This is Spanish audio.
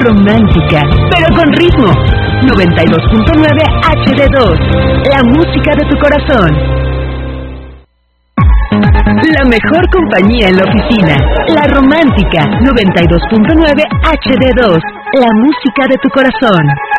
romántica, pero con ritmo. 92.9 HD2, la música de tu corazón. La mejor compañía en la oficina, La Romántica, 92.9 HD2, la música de tu corazón.